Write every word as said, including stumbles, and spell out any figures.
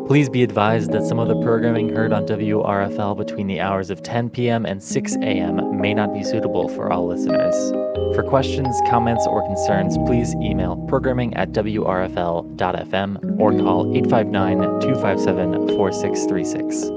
Please be advised that some of the programming heard on W R F L between the hours of ten p.m. and six a.m. may not be suitable for all listeners. For questions, comments, or concerns, please email programming at w r f l dot f m or call eight five nine, two five seven, four six three six.